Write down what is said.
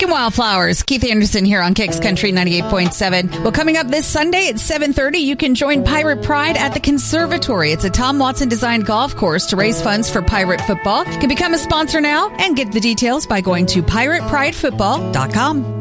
Talking Wildflowers, Keith Anderson here on Kicks Country 98.7. Well, coming up this Sunday at 7:30, you can join Pirate Pride at the Conservatory. It's a Tom Watson designed golf course to raise funds for Pirate football. You can become a sponsor now and get the details by going to piratepridefootball.com.